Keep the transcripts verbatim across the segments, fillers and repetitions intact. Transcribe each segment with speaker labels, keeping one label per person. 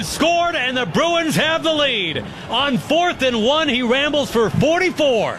Speaker 1: has scored, and the Bruins have the lead. On fourth and one, he rambles for forty-four.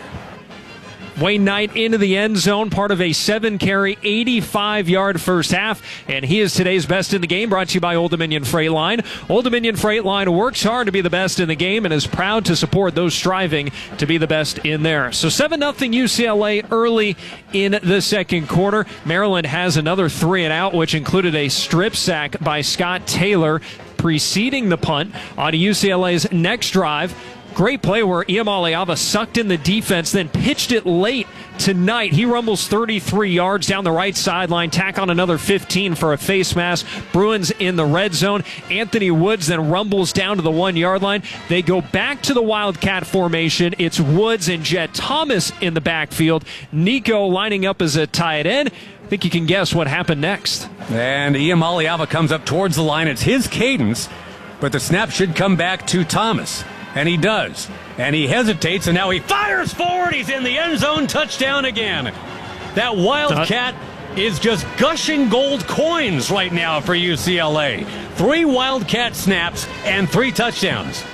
Speaker 2: Wayne Knight into the end zone, part of a seven-carry, eighty-five-yard first half, and he is today's best in the game, brought to you by Old Dominion Freight Line. Old Dominion Freight Line works hard to be the best in the game and is proud to support those striving to be the best in there. So seven nothing U C L A early in the second quarter. Maryland has another three and out, which included a strip sack by Scott Taylor preceding the punt on U C L A's next drive. Great play where Iamaleava sucked in the defense, then pitched it late tonight. He rumbles thirty-three yards down the right sideline, tack on another fifteen for a face mask. Bruins in the red zone. Anthony Woods then rumbles down to the one-yard line. They go back to the Wildcat formation. It's Woods and Jet Thomas in the backfield. Nico lining up as a tight end. I think you can guess what happened next.
Speaker 3: And Iamaleava comes up towards the line. It's his cadence, but the snap should come back to Thomas. And he does. And he hesitates, and now he
Speaker 1: fires forward. He's in the end zone. Touchdown again. That Wildcat uh, is just gushing gold coins right now for U C L A. Three Wildcat snaps and three touchdowns.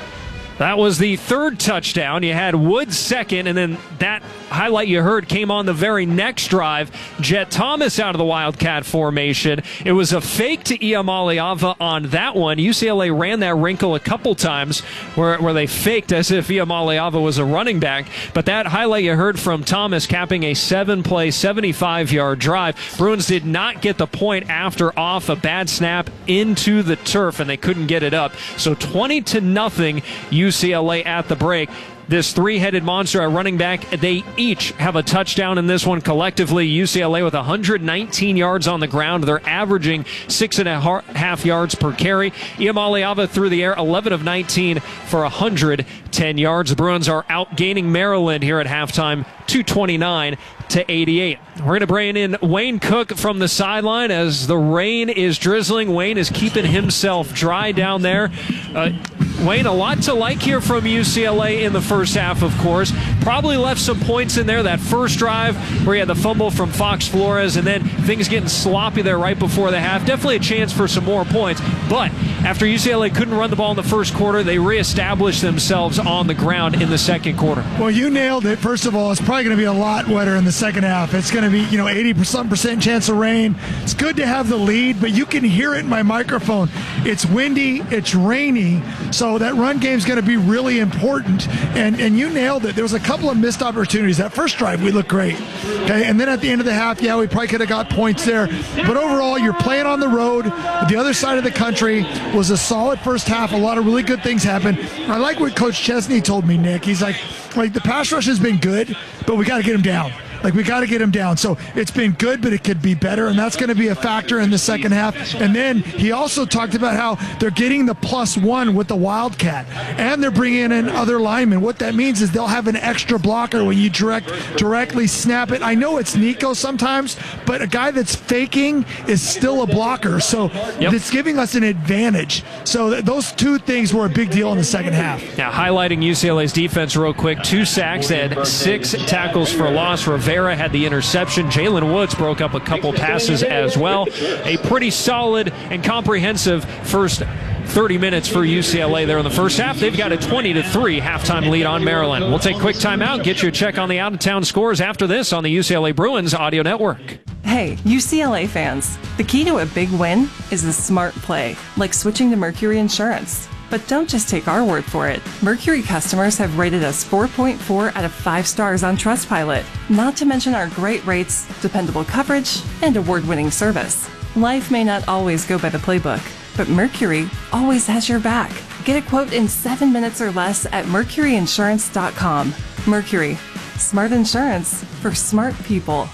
Speaker 2: That was the third touchdown. You had Woods second, and then that highlight you heard came on the very next drive. Jet Thomas out of the Wildcat formation. It was a fake to Iamaleava on that one. U C L A ran that wrinkle a couple times where, where they faked as if Iamaleava was a running back. But that highlight you heard from Thomas capping a seven-play, seventy-five-yard drive. Bruins did not get the point after off a bad snap into the turf, and they couldn't get it up. So twenty to nothing U C L A at the break. This three-headed monster at running back, they each have a touchdown in this one collectively. U C L A with one hundred nineteen yards on the ground. They're averaging six and a half yards per carry. Iamaleava through the air, eleven of nineteen for one hundred ten yards. The Bruins are outgaining Maryland here at halftime, two twenty-nine to eighty-eight. We're going to bring in Wayne Cook from the sideline as the rain is drizzling. Wayne is keeping himself dry down there. Uh, Wayne, a lot to like here from U C L A in the first half, of course. Probably left some points in there. That first drive where he had the fumble from Fox Flores, and then things getting sloppy there right before the half. Definitely a chance for some more points. But after U C L A couldn't run the ball in the first quarter, they reestablished themselves on the ground in the second quarter.
Speaker 4: Well, you nailed it. First of all, it's probably going to be a lot wetter in the second half. It's going to be, you know, eighty percent chance of rain. It's good to have the lead, but you can hear it in my microphone. It's windy, it's rainy, so that run game is going to be really important. And and you nailed it. There was a couple of missed opportunities. That first drive, we looked great. Okay, and then at the end of the half, yeah, we probably could have got points there. But overall, you're playing on the road. The other side of the country was a solid first half. A lot of really good things happened. I like what Coach Chesney told me, Nick. He's like, like the pass rush has been good, but we got to get him down. Like, we got to get him down. So it's been good, but it could be better, and that's going to be a factor in the second half. And then he also talked about how they're getting the plus one with the Wildcat, and they're bringing in other linemen. What that means is they'll have an extra blocker when you direct directly snap it. I know it's Nico sometimes, but a guy that's faking is still a blocker. So yep. It's giving us an advantage. So th- those two things were a big deal in the second half.
Speaker 2: Now, highlighting U C L A's defense real quick, two sacks. They had six tackles for loss. Rivera had the interception. Jalen Woods broke up a couple passes as well. A pretty solid and comprehensive first thirty minutes for U C L A there in the first half. They've got a twenty to three halftime lead on Maryland. We'll take a quick timeout, get you a check on the out-of-town scores after this on the U C L A Bruins Audio Network.
Speaker 5: Hey, U C L A fans, the key to a big win is a smart play, like switching to Mercury Insurance. But don't just take our word for it. Mercury customers have rated us four point four out of five stars on Trustpilot, not to mention our great rates, dependable coverage, and award-winning service. Life may not always go by the playbook, but Mercury always has your back. Get a quote in seven minutes or less at mercury insurance dot com. Mercury, smart insurance for smart people.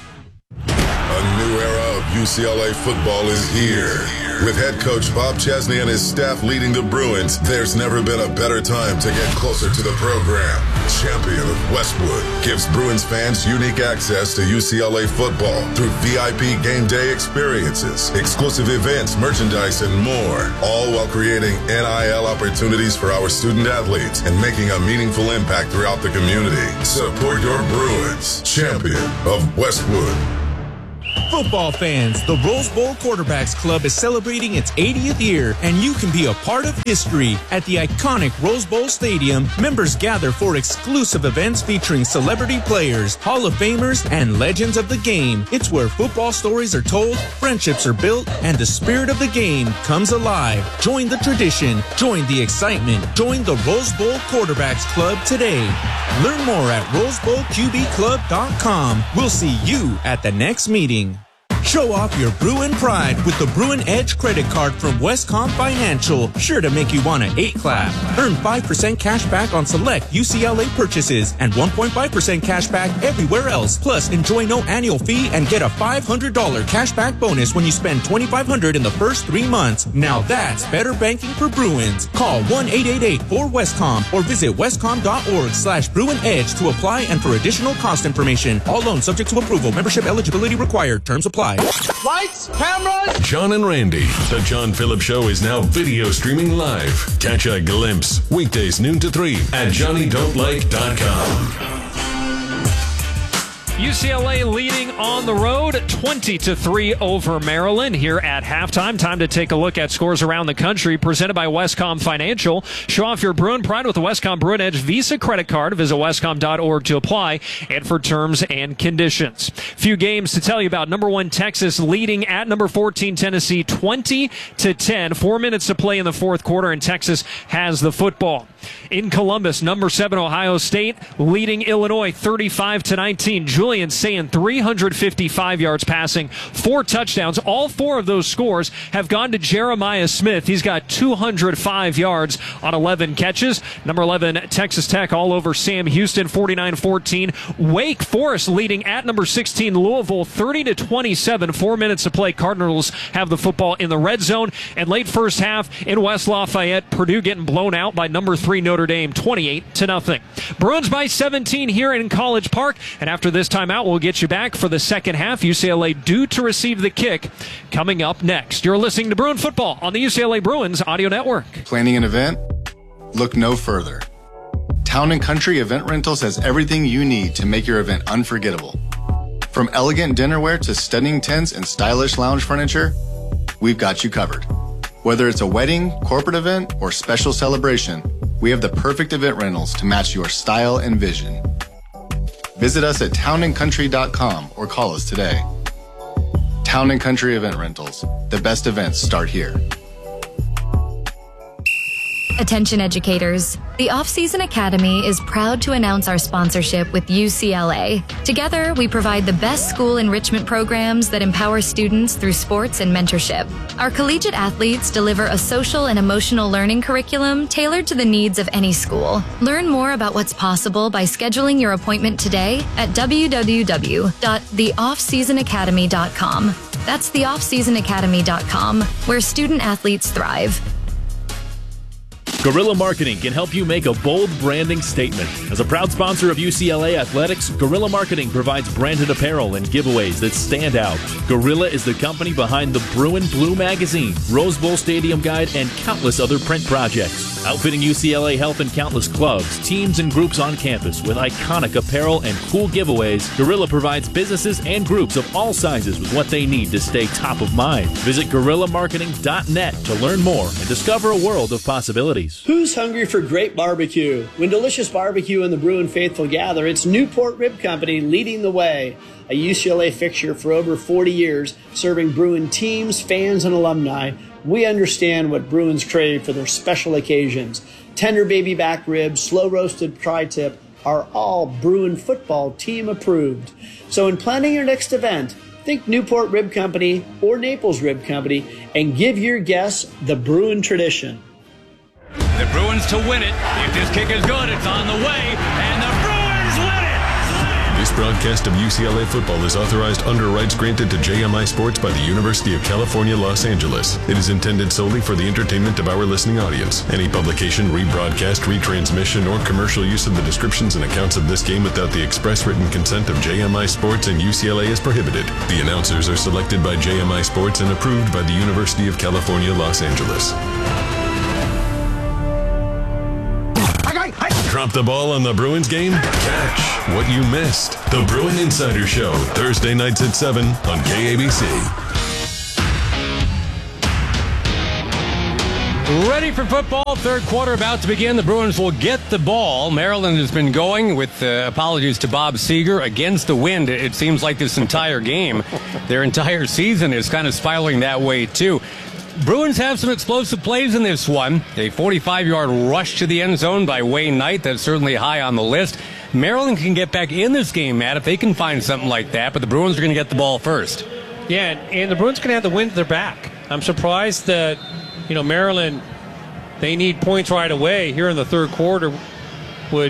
Speaker 6: A new era of U C L A football is here. With head coach Bob Chesney and his staff leading the Bruins, there's never been a better time to get closer to the program. Champion of Westwood gives Bruins fans unique access to U C L A football through V I P game day experiences, exclusive events, merchandise, and more, all while creating N I L opportunities for our student athletes and making a meaningful impact throughout the community. Support your Bruins, champion of Westwood.
Speaker 7: Football fans, the Rose Bowl Quarterbacks Club is celebrating its eightieth year, and you can be a part of history. At the iconic Rose Bowl Stadium, members gather for exclusive events featuring celebrity players, Hall of Famers, and legends of the game. It's where football stories are told, friendships are built, and the spirit of the game comes alive. Join the tradition, join the excitement, join the Rose Bowl Quarterbacks Club today. Learn more at rose bowl q b club dot com. We'll see you at the next meeting. Show off your Bruin pride with the Bruin Edge credit card from Westcom Financial. Sure to make you want to eight clap. Earn five percent cash back on select U C L A purchases and one point five percent cash back everywhere else. Plus, enjoy no annual fee and get a five hundred dollars cash back bonus when you spend twenty-five hundred dollars in the first three months. Now that's better banking for Bruins. Call one eight eight eight four Westcom or visit westcom.org slash Bruin Edge to apply and for additional cost information. All loans subject to approval. Membership eligibility required. Terms apply.
Speaker 8: Lights, cameras.
Speaker 6: John and Randy. The John Phillips Show is now video streaming live. Catch a glimpse weekdays noon to three at johnny don't like dot com.
Speaker 2: U C L A leading on the road twenty to three over Maryland here at halftime. Time to take a look at scores around the country presented by Westcom Financial. Show off your Bruin pride with the Westcom Bruin Edge Visa credit card. Visit westcom dot org to apply and for terms and conditions. Few games to tell you about. Number one, Texas leading at number fourteen, Tennessee, twenty to ten. Four minutes to play in the fourth quarter, and Texas has the football. In Columbus, number seven, Ohio State leading Illinois thirty-five to nineteen. Julian Sayin, three hundred fifty-five yards passing, four touchdowns. All four of those scores have gone to Jeremiah Smith. He's got two hundred five yards on eleven catches. Number eleven, Texas Tech all over Sam Houston, forty-nine fourteen. Wake Forest leading at number sixteen, Louisville, thirty to twenty-seven. Four minutes to play. Cardinals have the football in the red zone. And late first half in West Lafayette, Purdue getting blown out by number three Notre Dame, twenty-eight to nothing. Bruins by seventeen here in College Park. And after this timeout, we'll get you back for the second half. U C L A due to receive the kick coming up next. You're listening to Bruin Football on the U C L A Bruins Audio Network.
Speaker 9: Planning an event? Look no further. Town and Country Event Rentals has everything you need to make your event unforgettable. From elegant dinnerware to stunning tents and stylish lounge furniture, we've got you covered. Whether it's a wedding, corporate event, or special celebration, we have the perfect event rentals to match your style and vision. Visit us at town and country dot com or call us today. Town and Country Event Rentals. The best events start here.
Speaker 10: Attention educators. The Off-Season Academy is proud to announce our sponsorship with U C L A. Together, we provide the best school enrichment programs that empower students through sports and mentorship. Our collegiate athletes deliver a social and emotional learning curriculum tailored to the needs of any school. Learn more about what's possible by scheduling your appointment today at w w w dot the off season academy dot com. That's the off season academy dot com, where student athletes thrive.
Speaker 11: Guerrilla Marketing can help you make a bold branding statement. As a proud sponsor of U C L A Athletics, Guerrilla Marketing provides branded apparel and giveaways that stand out. Guerrilla is the company behind the Bruin Blue Magazine, Rose Bowl Stadium Guide, and countless other print projects. Outfitting U C L A Health and countless clubs, teams, and groups on campus with iconic apparel and cool giveaways, Guerrilla provides businesses and groups of all sizes with what they need to stay top of mind. Visit guerrilla marketing dot net to learn more and discover a world of possibilities.
Speaker 12: Who's hungry for great barbecue? When delicious barbecue and the Bruin faithful gather, it's Newport Rib Company leading the way. A U C L A fixture for over forty years, serving Bruin teams, fans, and alumni. We understand what Bruins crave for their special occasions. Tender baby back ribs, slow roasted tri-tip are all Bruin football team approved. So in planning your next event, think Newport Rib Company or Naples Rib Company and give your guests the Bruin tradition.
Speaker 1: The Bruins to win it. If this kick is good, it's on the way, and the Bruins win it!
Speaker 6: This broadcast of U C L A football is authorized under rights granted to J M I Sports by the University of California, Los Angeles. It is intended solely for the entertainment of our listening audience. Any publication, rebroadcast, retransmission, or commercial use of the descriptions and accounts of this game without the express written consent of J M I Sports and U C L A is prohibited. The announcers are selected by J M I Sports and approved by the University of California, Los Angeles.
Speaker 13: Drop the ball on the Bruins game? Catch what you missed. The Bruin Insider Show, Thursday nights at seven on K A B C.
Speaker 3: Ready for football. Third quarter about to begin. The Bruins will get the ball. Maryland has been going, with uh, apologies to Bob Seger, against the wind. It seems like this entire game, their entire season is kind of spiraling that way too. Bruins have some explosive plays in this one. A forty-five-yard rush to the end zone by Wayne Knight. That's certainly high on the list. Maryland can get back in this game, Matt, if they can find something like that, but the Bruins are going to get the ball first.
Speaker 14: Yeah, and the Bruins are going to have the wind at their back. I'm surprised that, you know, Maryland, they need points right away here in the third quarter, would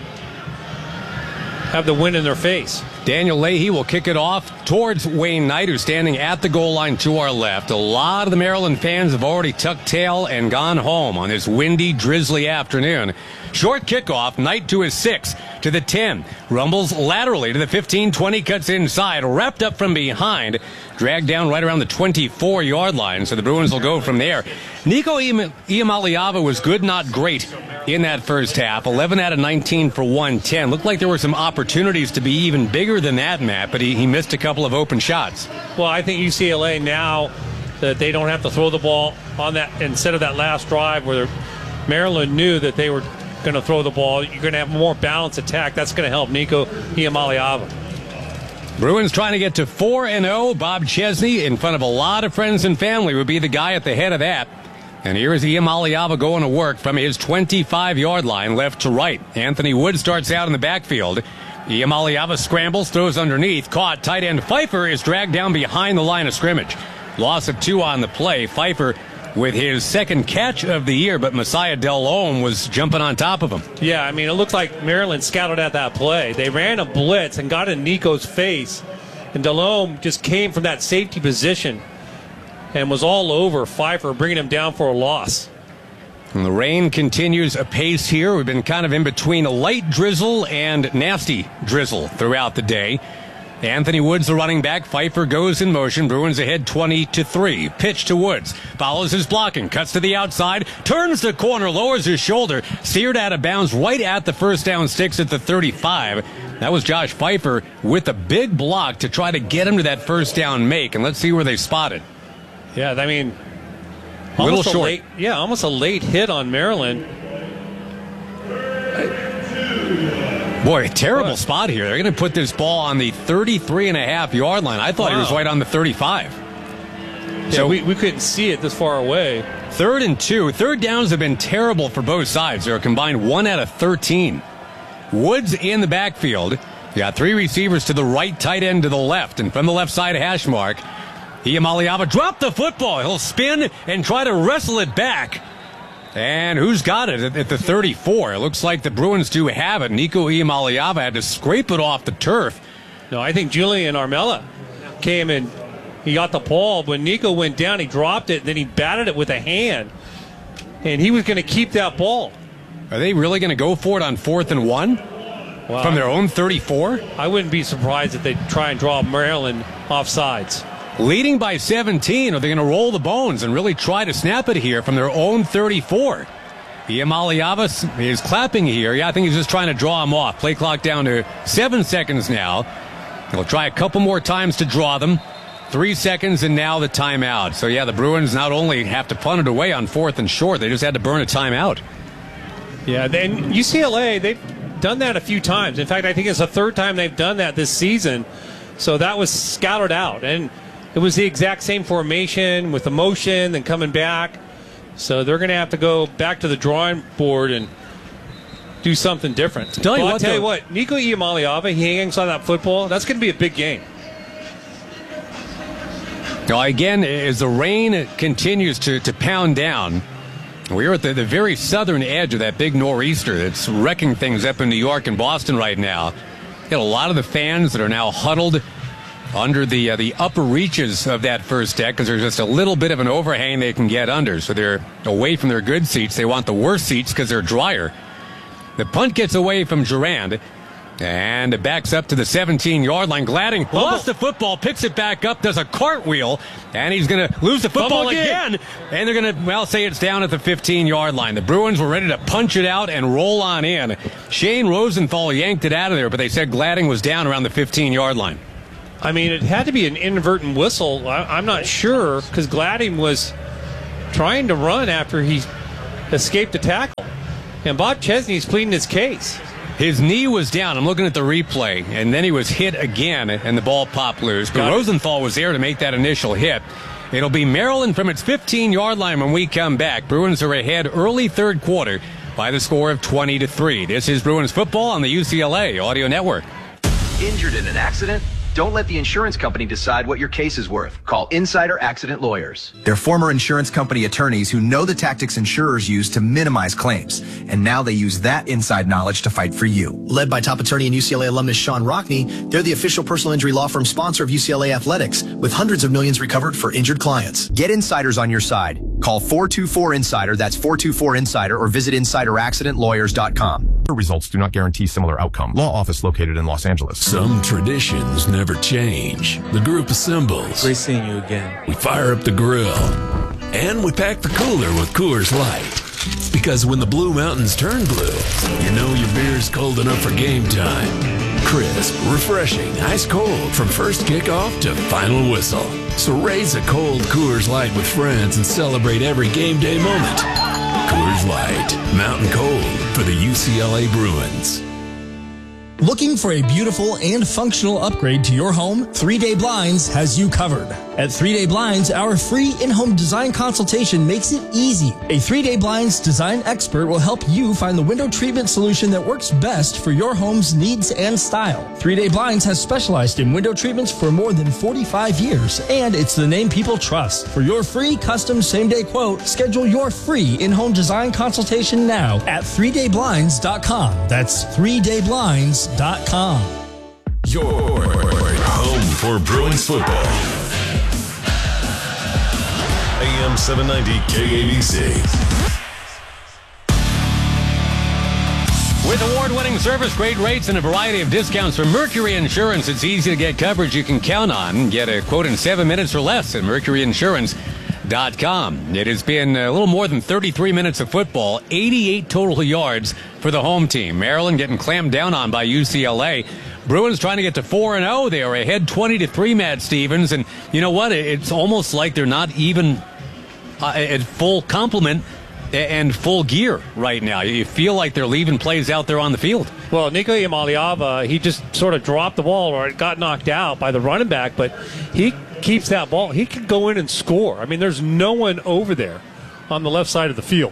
Speaker 14: have the wind in their face.
Speaker 3: Daniel Leahy will kick it off towards Wayne Knight, who's standing at the goal line to our left. A lot of the Maryland fans have already tucked tail and gone home on this windy, drizzly afternoon. Short kickoff, Knight to his six, to the ten. Rumbles laterally to the fifteen, twenty, cuts inside, wrapped up from behind, dragged down right around the twenty-four-yard line, so the Bruins will go from there. Nico Iamaleava was good, not great, in that first half. eleven out of nineteen for one ten. Looked like there were some opportunities to be even bigger than that, Matt, but he, he missed a couple of open shots.
Speaker 14: Well, I think U C L A now that they don't have to throw the ball on that instead of that last drive where Maryland knew that they were going to throw the ball. You're going to have a more balanced attack. That's going to help Nico Iamaleava.
Speaker 3: Bruins trying to get to four and oh. Bob Chesney, in front of a lot of friends and family, would be the guy at the head of that. And here is Iamaleava going to work from his twenty-five-yard line, left to right. Anthony Wood starts out in the backfield. Iamaleava scrambles, throws underneath, caught. Tight end Pfeiffer is dragged down behind the line of scrimmage. Loss of two on the play. Pfeiffer with his second catch of the year, but Messiah Delhomme was jumping on top of him.
Speaker 14: Yeah, I mean, it looked like Maryland scouted at that play. They ran a blitz and got in Nico's face, and Delhomme just came from that safety position and was all over Pfeiffer, bringing him down for a loss.
Speaker 3: And the rain continues apace here. We've been kind of in between a light drizzle and nasty drizzle throughout the day. Anthony Woods, the running back. Pfeiffer goes in motion. Bruins ahead twenty to three. Pitch to Woods. Follows his blocking. Cuts to the outside. Turns the corner. Lowers his shoulder. Steered out of bounds right at the first down sticks at the thirty-five. That was Josh Pfeiffer with a big block to try to get him to that first down make. And let's see where they spot it.
Speaker 14: Yeah, I mean,
Speaker 3: a little
Speaker 14: almost
Speaker 3: short.
Speaker 14: A late, yeah, almost a late hit on Maryland.
Speaker 3: Boy, a terrible what? spot here. They're going to put this ball on the thirty-three and a half yard line. I thought wow. he was right on the thirty-five.
Speaker 14: Yeah, so we, we couldn't see it this far away.
Speaker 3: Third and two. Third downs have been terrible for both sides. They're combined one out of thirteen. Woods in the backfield. You got three receivers to the right, tight end to the left. And from the left side hash mark, Iamaleava dropped the football. He'll spin and try to wrestle it back. And who's got it at the thirty-four? It looks like the Bruins do have it. Nico Iamaleava had to scrape it off the turf.
Speaker 14: No, I think Julian Armella came and he got the ball. When Nico went down, he dropped it, and then he batted it with a hand. And he was going to keep that ball.
Speaker 3: Are they really going to go for it on fourth and one? Wow. From their own thirty-four?
Speaker 14: I wouldn't be surprised if they try and draw Maryland off sides.
Speaker 3: Leading by seventeen, are they going to roll the bones and really try to snap it here from their own thirty-four? Iamaleava is clapping here. Yeah, I think he's just trying to draw him off. Play clock down to seven seconds now. He'll try a couple more times to draw them. Three seconds and now the timeout. So, yeah, the Bruins not only have to punt it away on fourth and short, they just had to burn a timeout.
Speaker 14: Yeah, then U C L A, they've done that a few times. In fact, I think it's the third time they've done that this season. So that was scouted out. And it was the exact same formation with the motion, then coming back. So they're going to have to go back to the drawing board and do something different.
Speaker 3: Tell you
Speaker 14: well,
Speaker 3: what,
Speaker 14: I'll tell
Speaker 3: though,
Speaker 14: you what, Nico Iamaleava, he hangs on that football. That's going to be a big game.
Speaker 3: Now, again, as the rain continues to, to pound down, we're at the, the very southern edge of that big nor'easter that's wrecking things up in New York and Boston right now. You got a lot of the fans that are now huddled under the uh, the upper reaches of that first deck because there's just a little bit of an overhang they can get under. So they're away from their good seats. They want the worst seats because they're drier. The punt gets away from Durand. And it backs up to the seventeen-yard line. Gladding lost the football, picks it back up, does a cartwheel, and he's going to lose the football again. again. And they're going to, well, say it's down at the fifteen-yard line. The Bruins were ready to punch it out and roll on in. Shane Rosenthal yanked it out of there, but they said Gladding was down around the fifteen-yard line.
Speaker 14: I mean, it had to be an inadvertent whistle. I, I'm not sure, because Gladding was trying to run after he escaped the tackle. And Bob Chesney's pleading his case.
Speaker 3: His knee was down. I'm looking at the replay, and then he was hit again, and the ball popped loose. But Rosenthal was there to make that initial hit. It'll be Maryland from its fifteen-yard line when we come back. Bruins are ahead early third quarter by the score of twenty to three. This is Bruins football on the U C L A Audio Network.
Speaker 15: Injured in an accident? Don't let the insurance company decide what your case is worth. Call Insider Accident Lawyers.
Speaker 16: They're former insurance company attorneys who know the tactics insurers use to minimize claims. And now they use that inside knowledge to fight for you.
Speaker 17: Led by top attorney and U C L A alumnus Sean Rockney, they're the official personal injury law firm sponsor of U C L A Athletics, with hundreds of millions recovered for injured clients.
Speaker 16: Get insiders on your side. Call four two four Insider, that's four two four Insider, or visit insider accident lawyers dot com.
Speaker 18: Results do not guarantee similar outcome. Law office located in Los Angeles.
Speaker 19: Some traditions never change. The group assembles.
Speaker 7: Great seeing you again.
Speaker 19: We fire up the grill. And we pack the cooler with Coors Light. Because when the Blue Mountains turn blue, you know your beer's cold enough for game time. Crisp, refreshing, ice cold from first kickoff to final whistle. So raise a cold Coors Light with friends and celebrate every game day moment. Coors Light, mountain cold for the U C L A Bruins.
Speaker 20: Looking for a beautiful and functional upgrade to your home? three day Blinds has you covered. At three day Blinds, our free in-home design consultation makes it easy. A three day Blinds design expert will help you find the window treatment solution that works best for your home's needs and style. three day Blinds has specialized in window treatments for more than forty-five years, and it's the name people trust. For your free custom same-day quote, schedule your free in-home design consultation now at three day blinds dot com. That's three day blinds dot com.
Speaker 13: Your home for Bruins football. A M seven ninety K A B C.
Speaker 3: With award-winning service, great rates, and a variety of discounts from Mercury Insurance, it's easy to get coverage you can count on. Get a quote in seven minutes or less at mercury insurance dot com. It has been a little more than thirty-three minutes of football, eighty-eight total yards for the home team. Maryland getting clamped down on by U C L A. Bruins trying to get to four and oh. They are ahead twenty to three, Matt Stevens. And you know what? It's almost like they're not even uh, at full complement and full gear right now. You feel like they're leaving plays out there on the field.
Speaker 14: Well, Nico Iamaleava, he just sort of dropped the ball or it got knocked out by the running back, but he keeps that ball. He can go in and score. I mean, there's no one over there on the left side of the field.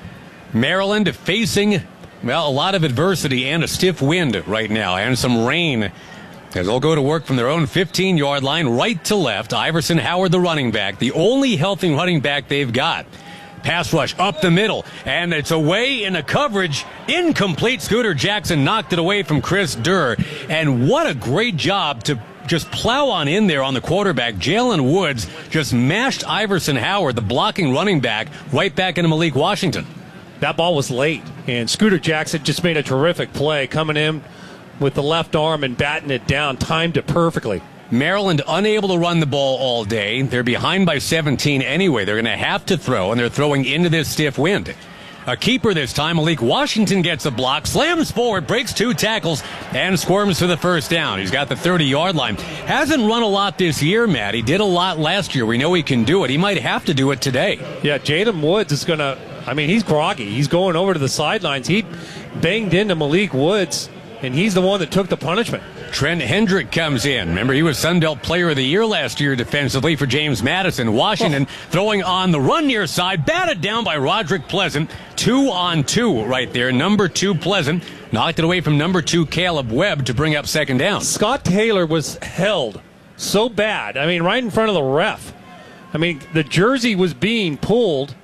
Speaker 3: Maryland facing, well, a lot of adversity and a stiff wind right now and some rain as they'll go to work from their own fifteen-yard line right to left. Iverson Howard, the running back, the only healthy running back they've got. Pass rush up the middle, and it's away in the coverage. Incomplete. Scooter Jackson knocked it away from Chris Durr. And what a great job to just plow on in there on the quarterback. Jalen Woods just mashed Iverson Howard, the blocking running back, right back into Malik Washington.
Speaker 14: That ball was late, and Scooter Jackson just made a terrific play, coming in with the left arm and batting it down, timed it perfectly.
Speaker 3: Maryland unable to run the ball all day. They're behind by seventeen anyway. They're going to have to throw, and they're throwing into this stiff wind. A keeper this time. Malik Washington gets a block, slams forward, breaks two tackles, and squirms for the first down. He's got the thirty-yard line. Hasn't run a lot this year, Matt. He did a lot last year. We know he can do it. He might have to do it today.
Speaker 14: Yeah, Jaden Woods is going to, I mean, he's groggy. He's going over to the sidelines. He banged into Malik Woods, and he's the one that took the punishment.
Speaker 3: Trent Hendrick comes in. Remember, he was Sun Belt Player of the Year last year defensively for James Madison. Washington oh. throwing on the run near side, batted down by Roderick Pleasant. Two on two right there. Number two Pleasant knocked it away from number two Caleb Webb to bring up second down.
Speaker 14: Scott Taylor was held so bad. I mean, right in front of the ref. I mean, the jersey was being pulled.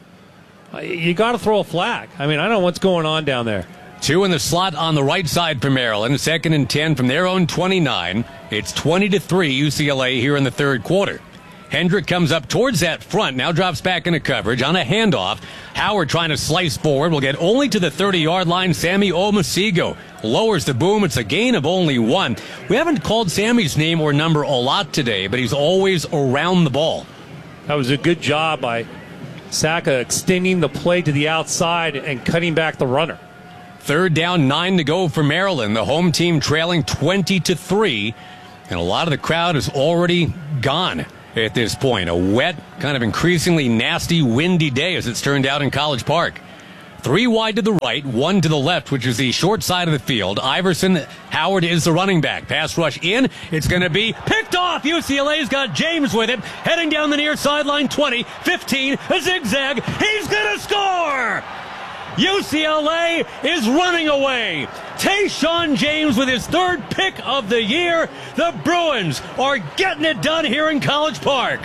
Speaker 14: You got to throw a flag. I mean, I don't know what's going on down there.
Speaker 3: Two in the slot on the right side for Maryland. Second and ten from their own twenty-nine. It's twenty to three U C L A here in the third quarter. Hendrick comes up towards that front, now drops back into coverage on a handoff. Howard trying to slice forward, will get only to the thirty-yard line. Sammy Omasigo lowers the boom. It's a gain of only one. We haven't called Sammy's name or number a lot today, but he's always around the ball.
Speaker 14: That was a good job by Saka extending the play to the outside and cutting back the runner.
Speaker 3: Third down, nine to go for Maryland. The home team trailing twenty to three, and a lot of the crowd is already gone at this point. A wet, kind of increasingly nasty, windy day as it's turned out in College Park. Three wide to the right, one to the left, which is the short side of the field. Iverson, Howard is the running back. Pass rush in. It's going to be picked off. U C L A's got James with it. Heading down the near sideline, twenty, fifteen, a zigzag. He's going to score! U C L A is running away. Tayshaun James with his third pick of the year. The Bruins are getting it done here in College Park.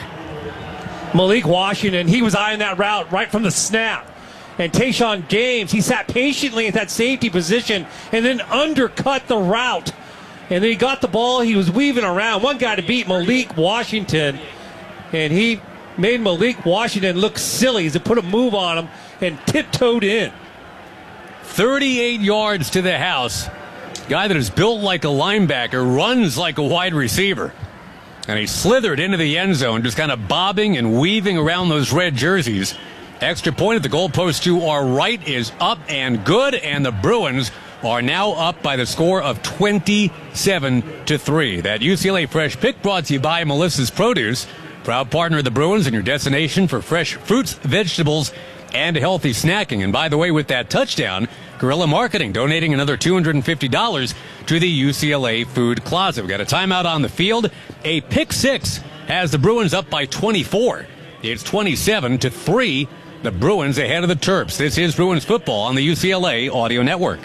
Speaker 14: Malik Washington, he was eyeing that route right from the snap. And Tayshaun James, he sat patiently at that safety position and then undercut the route. And then he got the ball. He was weaving around. One guy to beat, Malik Washington. And he made Malik Washington look silly as he put a move on him and tiptoed in.
Speaker 3: thirty-eight yards to the house. Guy that is built like a linebacker, runs like a wide receiver. And he slithered into the end zone, just kind of bobbing and weaving around those red jerseys. Extra point at the goalpost to our right is up and good, and the Bruins are now up by the score of twenty-seven to three. That U C L A Fresh Pick brought to you by Melissa's Produce, proud partner of the Bruins and your destination for fresh fruits, vegetables, and healthy snacking. And by the way, with that touchdown, Guerrilla Marketing donating another two hundred fifty dollars to the U C L A Food Closet. We got a timeout on the field. A pick six has the Bruins up by twenty-four. It's twenty-seven to three. The Bruins ahead of the Terps. This is Bruins football on the U C L A Audio Network.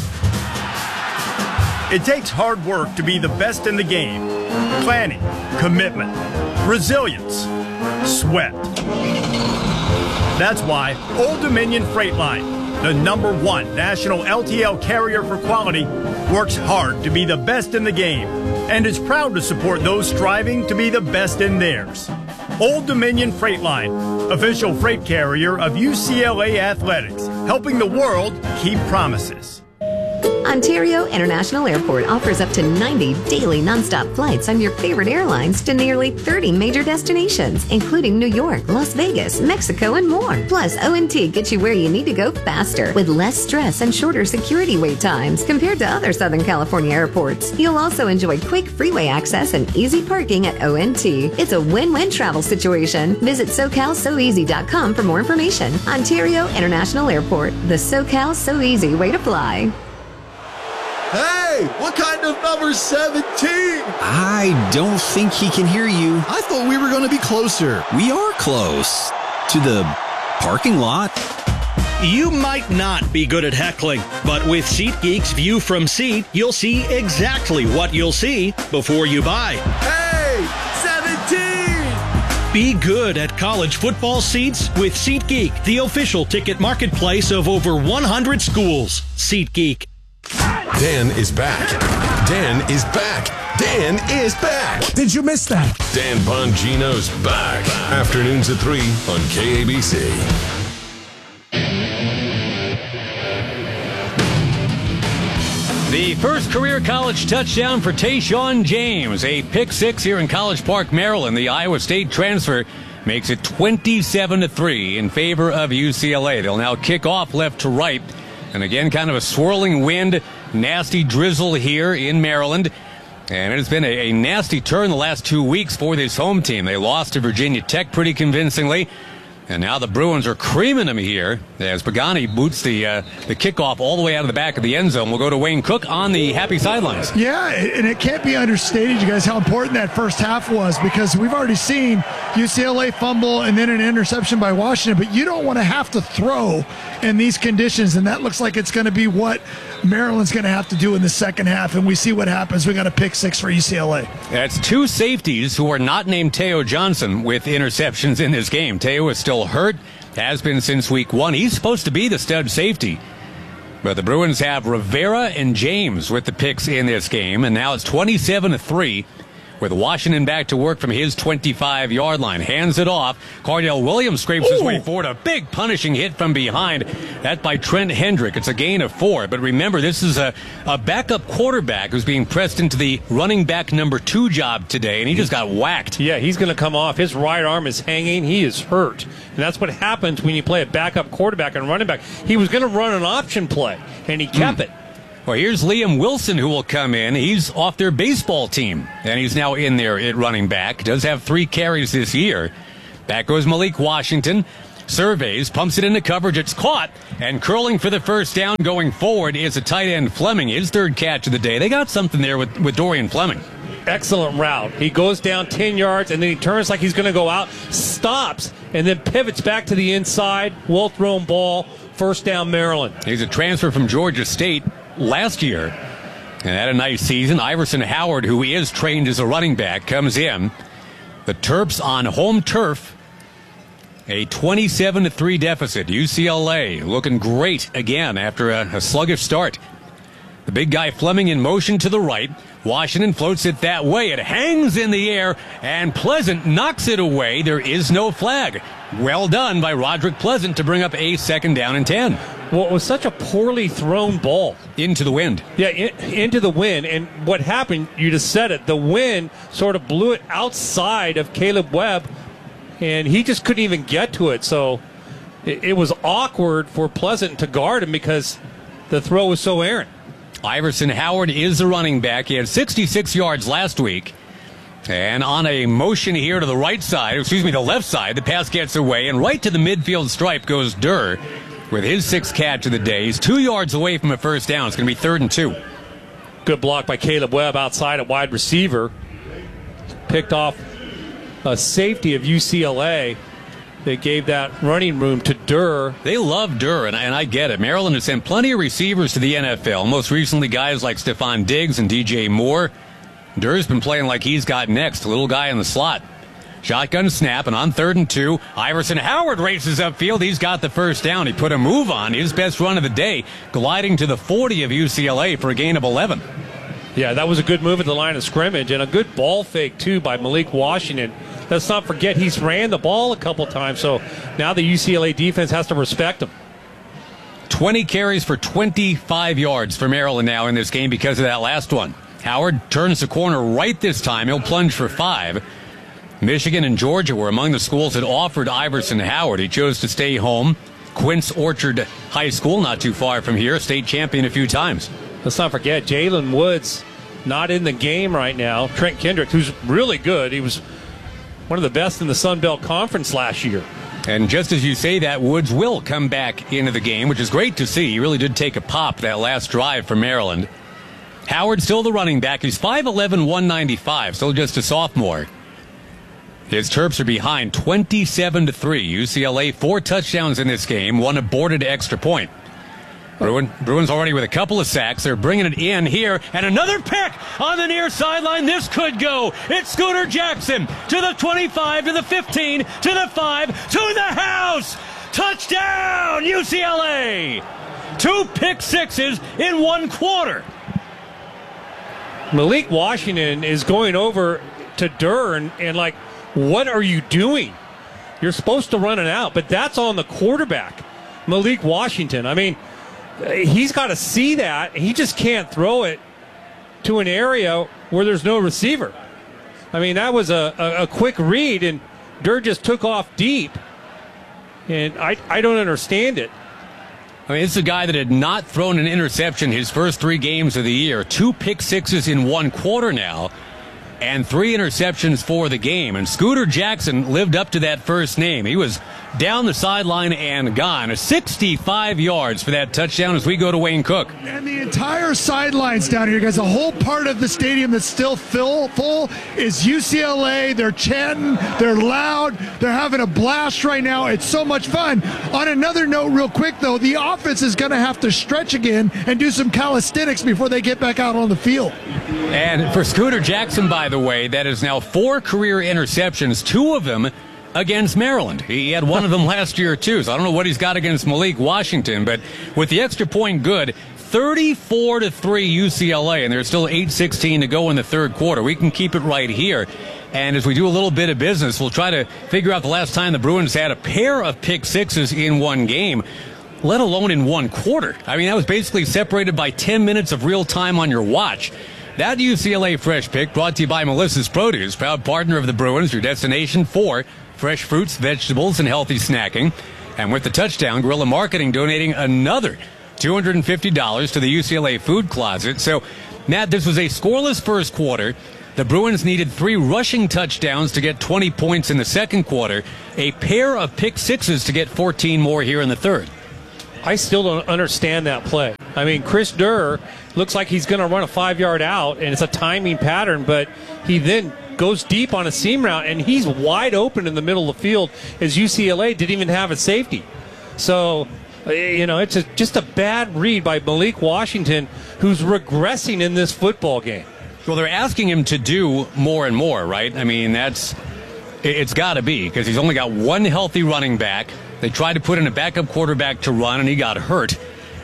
Speaker 21: It takes hard work to be the best in the game. Planning, commitment, resilience, sweat. That's why Old Dominion Freight Line, the number one national L T L carrier for quality, works hard to be the best in the game and is proud to support those striving to be the best in theirs. Old Dominion Freight Line, official freight carrier of U C L A Athletics, helping the world keep promises.
Speaker 22: Ontario International Airport offers up to ninety daily nonstop flights on your favorite airlines to nearly thirty major destinations, including New York, Las Vegas, Mexico, and more. Plus, O and T gets you where you need to go faster with less stress and shorter security wait times compared to other Southern California airports. You'll also enjoy quick freeway access and easy parking at O and T. It's a win-win travel situation. Visit so cal so easy dot com for more information. Ontario International Airport, the SoCal So Easy way to fly.
Speaker 23: Hey, what kind of number seventeen?
Speaker 24: I don't think he can hear you.
Speaker 23: I thought we were going to be closer.
Speaker 24: We are close to the parking lot.
Speaker 25: You might not be good at heckling, but with SeatGeek's View from Seat, you'll see exactly what you'll see before you buy.
Speaker 23: Hey, seventeen!
Speaker 25: Be good at college football seats with SeatGeek, the official ticket marketplace of over one hundred schools. SeatGeek.
Speaker 13: Dan is back. Dan is back. Dan is back.
Speaker 4: Did you miss that?
Speaker 13: Dan Bongino's back. Afternoons at three on K A B C.
Speaker 3: The first career college touchdown for Tayshaun James. A pick six here in College Park, Maryland. The Iowa State transfer makes it twenty-seven to three in favor of U C L A. They'll now kick off left to right. And again, kind of a swirling wind, nasty drizzle here in Maryland. And it has been a, a nasty turn the last two weeks for this home team. They lost to Virginia Tech pretty convincingly. And now the Bruins are creaming them here as Pagani boots the uh, the kickoff all the way out of the back of the end zone. We'll go to Wayne Cook on the happy sidelines.
Speaker 4: Yeah, and it can't be understated, you guys, how important that first half was, because we've already seen U C L A fumble and then an interception by Washington, but you don't want to have to throw in these conditions, and that looks like it's going to be what Maryland's going to have to do in the second half, and we see what happens. We got a pick six for U C L A.
Speaker 3: That's two safeties who are not named Teo Johnson with interceptions in this game. Teo is still hurt, has been since week one. He's supposed to be the stud safety. But the Bruins have Rivera and James with the picks in this game, and now it's twenty-seven to three with Washington back to work from his twenty-five-yard line. Hands it off. Cardell Williams scrapes Ooh. his way forward. A big punishing hit from behind. That by Trent Hendrick. It's a gain of four. But remember, this is a, a backup quarterback who's being pressed into the running back number two job today, and he just got whacked.
Speaker 14: Yeah, he's going to come off. His right arm is hanging. He is hurt. And that's what happens when you play a backup quarterback and running back. He was going to run an option play, and he kept mm. it.
Speaker 3: Well, here's Liam Wilson, who will come in. He's off their baseball team, and he's now in there at running back. Does have three carries this year. Back goes Malik Washington. Surveys, pumps it into coverage. It's caught, and curling for the first down going forward is a tight end Fleming, his third catch of the day. They got something there with, with Dorian Fleming.
Speaker 14: Excellent route. He goes down ten yards, and then he turns like he's going to go out, stops, and then pivots back to the inside. Well-thrown ball, first down Maryland.
Speaker 3: He's a transfer from Georgia State last year, and had a nice season. Iverson Howard, who is trained as a running back, comes in. The Terps on home turf, a twenty-seven to three deficit. U C L A looking great again after a, a sluggish start. The big guy Fleming in motion to the right. Washington floats it that way. It hangs in the air, and Pleasant knocks it away. There is no flag. Well done by Roderick Pleasant to bring up a second down and ten.
Speaker 14: Well, it was such a poorly thrown ball.
Speaker 3: Into the wind.
Speaker 14: Yeah, in, into the wind. And what happened, you just said it, the wind sort of blew it outside of Caleb Webb, and he just couldn't even get to it. So it, it was awkward for Pleasant to guard him because the throw was so errant.
Speaker 3: Iverson Howard is the running back. He had sixty-six yards last week. And on a motion here to the right side, excuse me, the left side, the pass gets away, and right to the midfield stripe goes Durr with his sixth catch of the day. He's two yards away from a first down. It's going to be third and two.
Speaker 14: Good block by Caleb Webb outside at wide receiver. Picked off a safety of U C L A. They gave that running room to Durr.
Speaker 3: They love Durr, and, and I get it. Maryland has sent plenty of receivers to the N F L. Most recently, guys like Stephon Diggs and D J Moore. Durr's been playing like he's got next. A little guy in the slot. Shotgun snap, and on third and two, Iverson Howard races upfield. He's got the first down. He put a move on. His best run of the day, gliding to the forty of U C L A for a gain of eleven.
Speaker 14: Yeah, that was a good move at the line of scrimmage, and a good ball fake, too, by Malik Washington. Let's not forget he's ran the ball a couple times, so now the U C L A defense has to respect him.
Speaker 3: twenty carries for twenty-five yards for Maryland now in this game because of that last one. Howard turns the corner right this time. He'll plunge for five. Michigan and Georgia were among the schools that offered Iverson Howard. He chose to stay home. Quince Orchard High School, not too far from here, state champion a few times.
Speaker 14: Let's not forget Jalen Woods, not in the game right now. Trent Kendrick, who's really good. He was one of the best in the Sun Belt Conference last year.
Speaker 3: And just as you say that, Woods will come back into the game, which is great to see. He really did take a pop that last drive for Maryland. Howard still the running back. He's five eleven, one ninety-five, still just a sophomore. His Terps are behind twenty-seven to three. U C L A, four touchdowns in this game, one aborted extra point. Bruin, Bruins already with a couple of sacks. They're bringing it in here, and another pick on the near sideline. This could go. It's Scooter Jackson to the twenty-five, to the fifteen, to the five, to the house. Touchdown, U C L A. Two pick sixes in one quarter.
Speaker 14: Malik Washington is going over to Durr and, and like, what are you doing? You're supposed to run it out, but that's on the quarterback, Malik Washington. I mean, he's got to see that. He just can't throw it to an area where there's no receiver. I mean, that was a, a, a quick read, and Durr just took off deep, and I, I don't understand it.
Speaker 3: I mean, it's a guy that had not thrown an interception his first three games of the year. Two pick sixes in one quarter now, and three interceptions for the game. And Scooter Jackson lived up to that first name. He was down the sideline and gone. sixty-five yards for that touchdown as we go to Wayne Cook.
Speaker 4: And the entire sidelines down here, guys, a whole part of the stadium that's still full, full is U C L A. They're chanting, they're loud, they're having a blast right now. It's so much fun. On another note, real quick, though, the offense is going to have to stretch again and do some calisthenics before they get back out on the field.
Speaker 3: And for Scooter Jackson, by the way, that is now four career interceptions, two of them against Maryland. He had one of them last year, too, so I don't know what he's got against Malik Washington, but with the extra point good, thirty-four to three U C L A, and there's still eight sixteen to go in the third quarter. We can keep it right here. And as we do a little bit of business, we'll try to figure out the last time the Bruins had a pair of pick sixes in one game, let alone in one quarter. I mean, that was basically separated by ten minutes of real time on your watch. That U C L A Fresh Pick brought to you by Melissa's Produce, proud partner of the Bruins, your destination for fresh fruits, vegetables, and healthy snacking. And with the touchdown, Guerrilla Marketing donating another two hundred fifty dollars to the U C L A Food Closet. So, Matt, this was a scoreless first quarter. The Bruins needed three rushing touchdowns to get twenty points in the second quarter, a pair of pick sixes to get fourteen more here in the third.
Speaker 14: I still don't understand that play. I mean, Chris Durr looks like he's going to run a five-yard out, and it's a timing pattern, but he then goes deep on a seam route, and he's wide open in the middle of the field as U C L A didn't even have a safety. So, you know, it's a, just a bad read by Malik Washington, who's regressing in this football game.
Speaker 3: Well, they're asking him to do more and more, right? I mean, that's it's got to be, because he's only got one healthy running back. They tried to put in a backup quarterback to run, and he got hurt.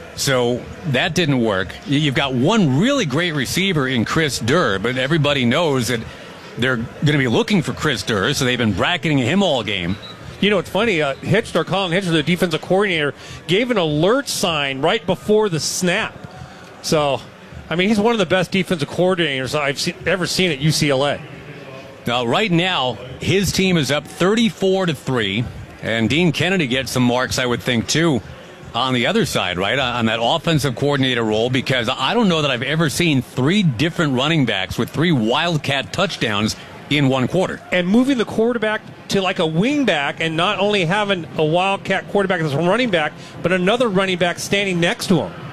Speaker 3: So that didn't work. You've got one really great receiver in Chris Durr, but everybody knows that they're going to be looking for Chris Durr, so they've been bracketing him all game.
Speaker 14: You know, it's funny. Uh, Hitchler, Colin Hitchler, the defensive coordinator, gave an alert sign right before the snap. So, I mean, he's one of the best defensive coordinators I've seen, ever seen at U C L A.
Speaker 3: Now, right now, his team is up thirty-four to three, and Dean Kennedy gets some marks, I would think, too, on the other side, right, on that offensive coordinator role, because I don't know that I've ever seen three different running backs with three Wildcat touchdowns in one quarter.
Speaker 14: And moving the quarterback to like a wing back, and not only having a Wildcat quarterback as a running back, but another running back standing next to him.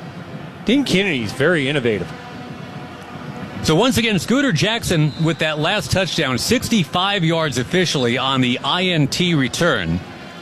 Speaker 14: Dean Kennedy is very innovative.
Speaker 3: So once again, Scooter Jackson with that last touchdown, sixty-five yards officially on the I N T return.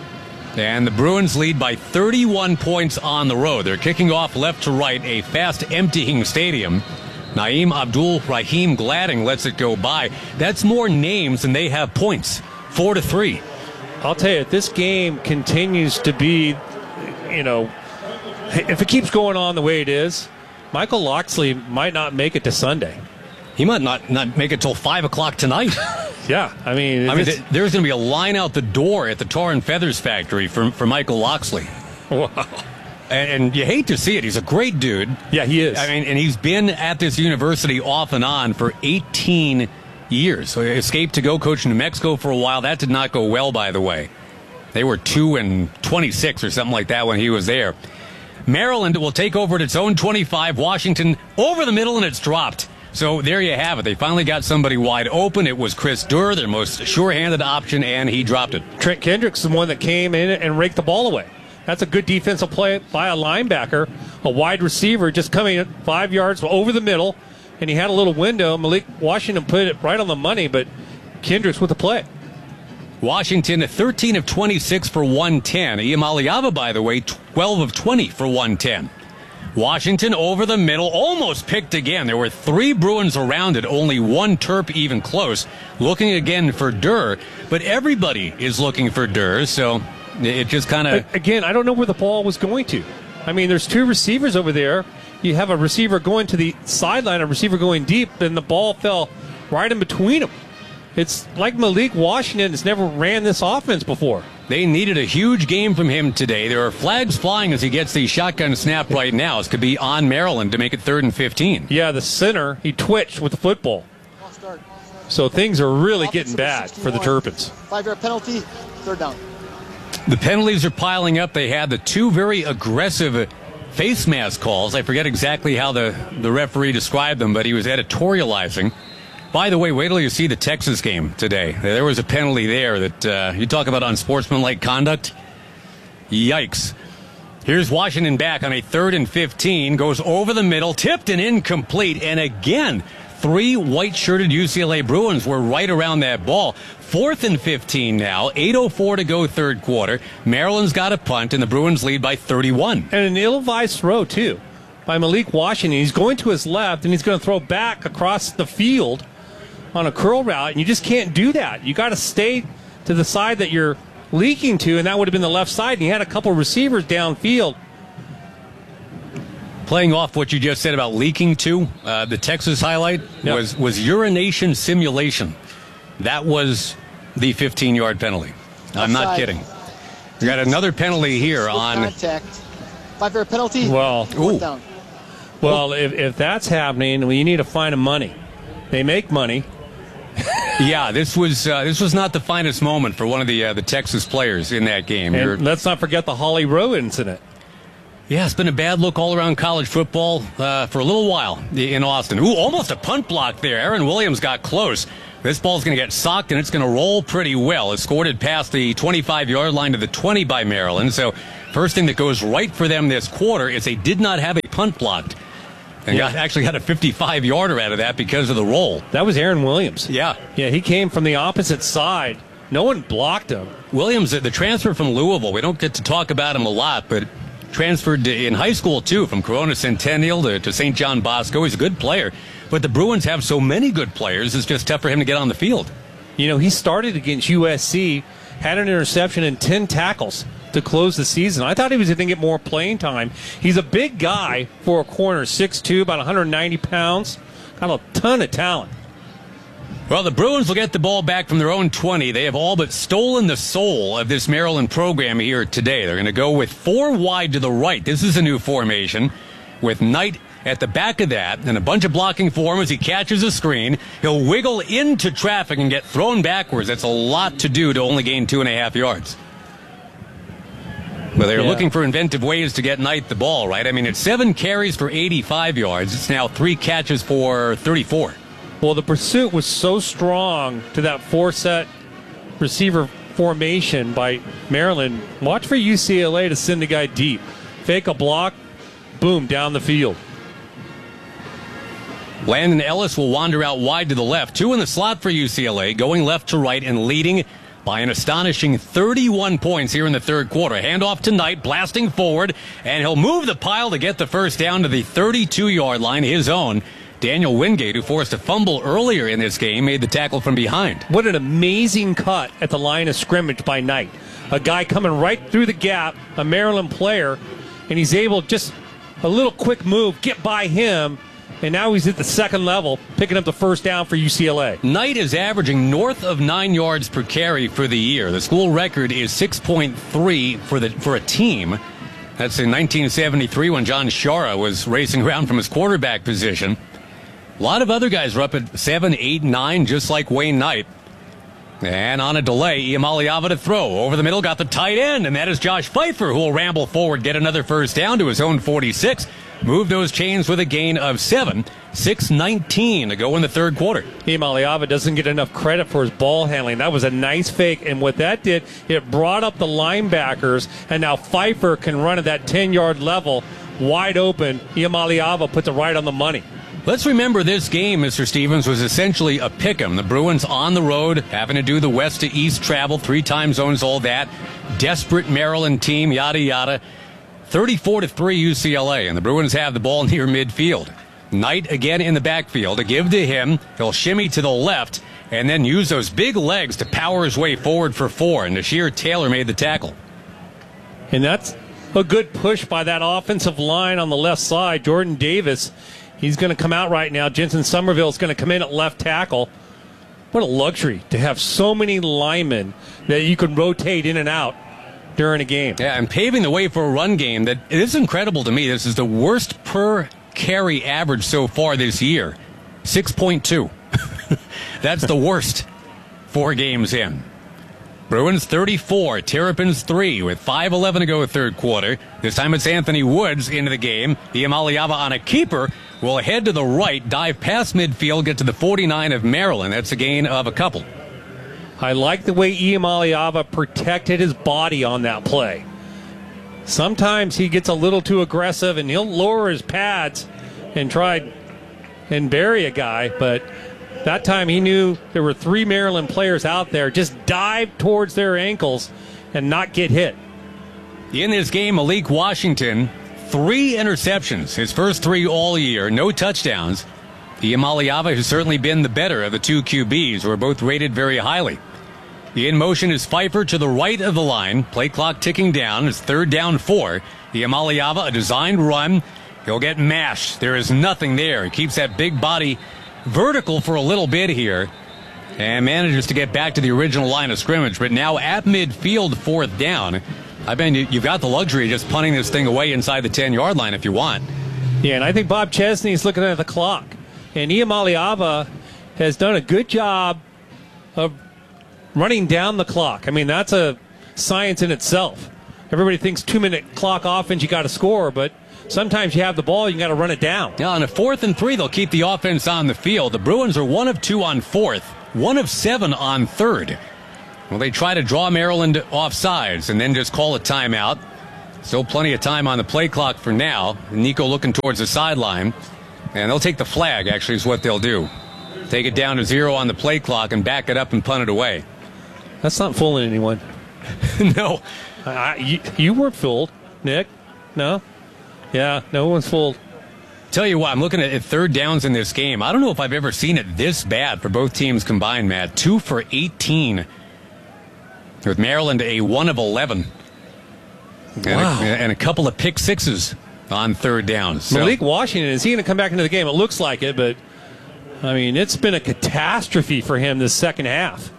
Speaker 3: And the Bruins lead by thirty-one points on the road. They're kicking off left to right, a fast emptying stadium. Naeem Abdul-Rahim Gladding lets it go by. That's more names than they have points. Four to three.
Speaker 14: I'll tell you, if this game continues to be, you know, if it keeps going on the way it is, Michael Locksley might not make it to Sunday.
Speaker 3: He might not, not make it till five o'clock tonight.
Speaker 14: Yeah, I mean,
Speaker 3: I mean, th- there's going to be a line out the door at the Tar and Feathers factory for for Michael Locksley.
Speaker 14: Wow.
Speaker 3: And, and you hate to see it. He's a great dude.
Speaker 14: Yeah, he is.
Speaker 3: I mean, and he's been at this university off and on for eighteen years. So he escaped to go coach in New Mexico for a while. That did not go well, by the way. They were two and twenty-six or something like that when he was there. Maryland will take over at its own twenty-five. Washington over the middle, and it's dropped. So there you have it. They finally got somebody wide open. It was Chris Durr, their most sure-handed option, and he dropped it.
Speaker 14: Trent Kendricks is the one that came in and raked the ball away. That's a good defensive play by a linebacker. A wide receiver just coming five yards over the middle, and he had a little window. Malik Washington put it right on the money, but Kendricks with the play.
Speaker 3: Washington, thirteen of twenty-six for one ten. Iamaliava, by the way, twelve of twenty for one ten. Washington over the middle, almost picked again. There were three Bruins around it, only one Terp even close. Looking again for Durr, but everybody is looking for Durr, so it just kind of...
Speaker 14: Again, I don't know where the ball was going to. I mean, there's two receivers over there. You have a receiver going to the sideline, a receiver going deep, and the ball fell right in between them. It's like Malik Washington has never ran this offense before.
Speaker 3: They needed a huge game from him today. There are flags flying as he gets the shotgun snap right now. This could be on Maryland to make it third and fifteen.
Speaker 14: Yeah, the center, he twitched with the football. So things are really getting bad for the Terrapins.
Speaker 2: Five-yard penalty, third down.
Speaker 3: The penalties are piling up. They had the two very aggressive face mask calls. I forget exactly how the, the referee described them, but he was editorializing. By the way, wait till you see the Texas game today. There was a penalty there that uh, you talk about unsportsmanlike conduct. Yikes. Here's Washington back on a third and fifteen, goes over the middle, tipped and incomplete, and again, three white-shirted U C L A Bruins were right around that ball. Fourth and fifteen now, eight oh four to go third quarter. Maryland's got a punt, and the Bruins lead by thirty-one.
Speaker 14: And an ill-advised throw, too, by Malik Washington. He's going to his left, and he's going to throw back across the field on a curl route, and you just can't do that. You got to stay to the side that you're leaking to, and that would have been the left side, and you had a couple receivers downfield.
Speaker 3: Playing off what you just said about leaking too, uh, the Texas highlight
Speaker 14: Yep.
Speaker 3: was, was urination simulation. That was the fifteen-yard penalty. I'm not
Speaker 2: Offside.
Speaker 3: kidding. We got another penalty here
Speaker 2: With
Speaker 3: on...
Speaker 2: contact. Five-yard penalty.
Speaker 14: Well,
Speaker 2: Fourth down.
Speaker 14: well, if, if that's happening, well, you need to find them money. They make money.
Speaker 3: Yeah, this was uh, this was not the finest moment for one of the uh, the Texas players in that game. You're-
Speaker 14: And let's not forget the Holly Rowe incident.
Speaker 3: Yeah, it's been a bad look all around college football uh, for a little while in Austin. Ooh, almost a punt block there. Aaron Williams got close. This ball's going to get socked, and it's going to roll pretty well. It scored it past the twenty-five-yard line to the twenty by Maryland. So first thing that goes right for them this quarter is they did not have a punt blocked. And
Speaker 14: Yeah.
Speaker 3: got, actually got a fifty-five-yarder out of that because of the roll.
Speaker 14: That was Aaron Williams.
Speaker 3: Yeah.
Speaker 14: Yeah, he came from the opposite side. No one blocked him.
Speaker 3: Williams, the transfer from Louisville, we don't get to talk about him a lot, but transferred to, in high school, too, from Corona Centennial to, to Saint John Bosco. He's a good player. But the Bruins have so many good players, it's just tough for him to get on the field.
Speaker 14: You know, he started against U S C, had an interception and ten tackles to close the season. I thought he was going to get more playing time. He's a big guy for a corner, six two, about one hundred ninety pounds. Got a ton of talent.
Speaker 3: Well, the Bruins will get the ball back from their own twenty. They have all but stolen the soul of this Maryland program here today. They're going to go with four wide to the right. This is a new formation with Knight at the back of that and a bunch of blocking for him as he catches a screen. He'll wiggle into traffic and get thrown backwards. That's a lot to do to only gain two and a half yards. But they're
Speaker 14: Yeah.
Speaker 3: looking for inventive ways to get Knight the ball, right? I mean, it's seven carries for eighty-five yards. It's now three catches for thirty-four.
Speaker 14: Well, the pursuit was so strong to that four-set receiver formation by Maryland. Watch for U C L A to send the guy deep. Fake a block, boom, down the field.
Speaker 3: Landon Ellis will wander out wide to the left. Two in the slot for U C L A, going left to right and leading by an astonishing thirty-one points here in the third quarter. Handoff to Knight, blasting forward, and he'll move the pile to get the first down to the thirty-two-yard line, his own. Daniel Wingate, who forced a fumble earlier in this game, made the tackle from behind.
Speaker 14: What an amazing cut at the line of scrimmage by Knight. A guy coming right through the gap, a Maryland player, and he's able just a little quick move, get by him, and now he's at the second level, picking up the first down for U C L A.
Speaker 3: Knight is averaging north of nine yards per carry for the year. The school record is six point three for the for a team. That's in nineteen seventy-three when John Shara was racing around from his quarterback position. A lot of other guys are up at seven, eight, nine, just like Wayne Knight. And on a delay, Iamaliava to throw. Over the middle, got the tight end, and that is Josh Pfeiffer, who will ramble forward, get another first down to his own forty-six. Move those chains with a gain of seven. six nineteen to go in the third quarter.
Speaker 14: Iamaliava doesn't get enough credit for his ball handling. That was a nice fake, and what that did, it brought up the linebackers, and now Pfeiffer can run at that ten-yard level, wide open. Iamaliava puts it right on the money.
Speaker 3: Let's remember this game, Mister Stevens, was essentially a pick'em. The Bruins on the road, having to do the west to east travel, three time zones, all that. Desperate Maryland team, yada, yada. thirty-four to three U C L A, and the Bruins have the ball near midfield. Knight again in the backfield. A give to him. He'll shimmy to the left and then use those big legs to power his way forward for four, and Nasheer Taylor made the tackle.
Speaker 14: And that's a good push by that offensive line on the left side. Jordan Davis, he's going to come out right now. Jensen Somerville is going to come in at left tackle. What a luxury to have so many linemen that you can rotate in and out during a game.
Speaker 3: Yeah, and paving the way for a run game that it is incredible to me. This is the worst per carry average so far this year. six point two. That's the worst four games in. Bruins thirty-four, Terrapins three with five eleven to go third quarter. This time it's Anthony Woods into the game. Iamaliava on a keeper will head to the right, dive past midfield, get to the forty-nine of Maryland. That's a gain of a couple.
Speaker 14: I like the way Iamaliava protected his body on that play. Sometimes he gets a little too aggressive and he'll lower his pads and try and bury a guy, but that time he knew there were three Maryland players out there. Just dive towards their ankles and not get hit.
Speaker 3: In this game, Malik Washington, three interceptions, his first three all year, no touchdowns. Iamaliava has certainly been the better of the two Q Bs, who are both rated very highly. The in motion is Pfeiffer to the right of the line. Play clock ticking down. It's third down four. Iamaliava, a designed run. He'll get mashed. There is nothing there. He keeps that big body vertical for a little bit here and manages to get back to the original line of scrimmage. But now at midfield, fourth down, I mean, you've got the luxury of just punting this thing away inside the ten-yard line if you want.
Speaker 14: Yeah, and I think Bob Chesney's looking at the clock. And Iamaleava has done a good job of running down the clock. I mean, that's a science in itself. Everybody thinks two-minute clock offense, you got to score, but sometimes you have the ball, you got to run it down.
Speaker 3: Now, on a fourth and three, they'll keep the offense on the field. The Bruins are one of two on fourth, one of seven on third. Well, they try to draw Maryland off sides and then just call a timeout. Still plenty of time on the play clock for now. Nico looking towards the sideline. And they'll take the flag, actually, is what they'll do. Take it down to zero on the play clock and back it up and punt it away.
Speaker 14: That's not fooling anyone.
Speaker 3: No.
Speaker 14: I, you, you weren't fooled, Nick. No? Yeah, no one's fooled.
Speaker 3: Tell you what, I'm looking at third downs in this game. I don't know if I've ever seen it this bad for both teams combined, Matt. Two for eighteen. With Maryland a one of eleven. And,
Speaker 14: wow.
Speaker 3: a, and a couple of pick sixes on third down. So.
Speaker 14: Malik Washington, is he going to come back into the game? It looks like it, but, I mean, it's been a catastrophe for him this second half.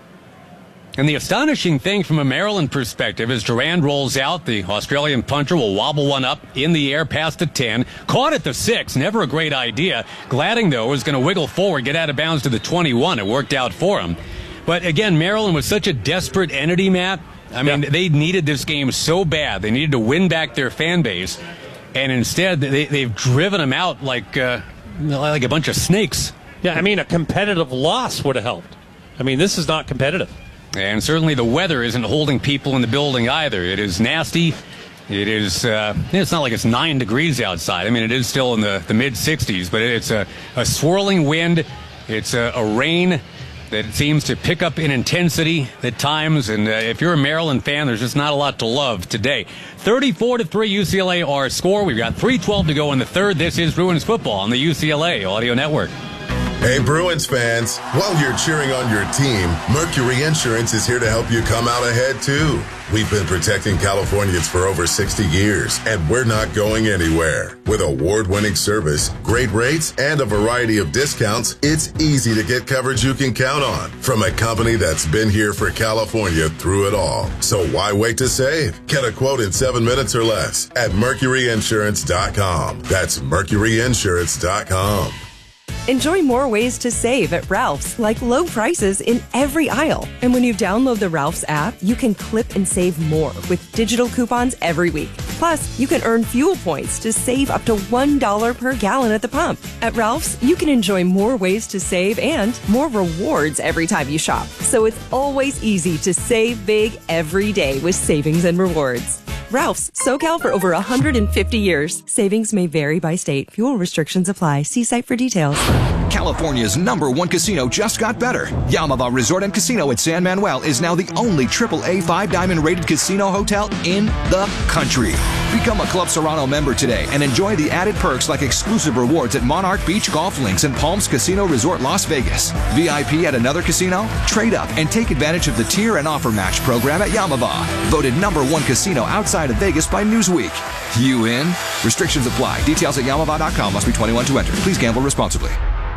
Speaker 3: And the astonishing thing from a Maryland perspective is Durand rolls out. The Australian punter will wobble one up in the air past the ten. Caught at the six. Never a great idea. Gladding, though, was going to wiggle forward, get out of bounds to the twenty-one. It worked out for him. But, again, Maryland was such a desperate entity, Matt. I mean, yeah. They needed this game so bad. They needed to win back their fan base. And instead, they, they've driven them out like, uh, like a bunch of snakes.
Speaker 14: Yeah, I mean, a competitive loss would have helped. I mean, this is not competitive.
Speaker 3: And certainly the weather isn't holding people in the building either. It is nasty. It is, uh, it's not like it's nine degrees outside. I mean, it is still in the, the mid sixties, but it's a, a swirling wind. It's a, a rain that seems to pick up in intensity at times. And uh, if you're a Maryland fan, there's just not a lot to love today. thirty-four to three U C L A our score. We've got three twelve to go in the third. This is Bruins football on the U C L A Audio Network.
Speaker 6: Hey, Bruins fans, while you're cheering on your team, Mercury Insurance is here to help you come out ahead, too. We've been protecting Californians for over sixty years, and we're not going anywhere. With award-winning service, great rates, and a variety of discounts, it's easy to get coverage you can count on from a company that's been here for California through it all. So why wait to save? Get a quote in seven minutes or less at mercury insurance dot com. That's mercury insurance dot com.
Speaker 5: Enjoy more ways to save at Ralph's, like low prices in every aisle. And when you download the Ralph's app, you can clip and save more with digital coupons every week. Plus, you can earn fuel points to save up to one dollar per gallon at the pump. At Ralph's, you can enjoy more ways to save and more rewards every time you shop. So it's always easy to save big every day with savings and rewards. Ralph's, SoCal for over one hundred fifty years. Savings may vary by state. Fuel restrictions apply. See site for details.
Speaker 16: California's number one casino just got better. Yamava Resort and Casino at San Manuel is now the only triple A five-diamond rated casino hotel in the country. Become a Club Serrano member today and enjoy the added perks like exclusive rewards at Monarch Beach Golf Links and Palms Casino Resort Las Vegas. V I P at another casino? Trade up and take advantage of the tier and offer match program at Yamava. Voted number one casino outside of Vegas by Newsweek. You in? Restrictions apply. Details at yamava dot com. Must be twenty-one to enter. Please gamble responsibly.